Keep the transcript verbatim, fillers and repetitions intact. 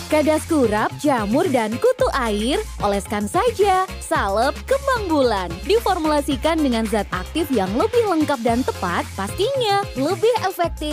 Kadas kurap, jamur, dan kutu air, oleskan saja. Salep kembang bulan. Diformulasikan dengan zat aktif yang lebih lengkap dan tepat, pastinya lebih efektif.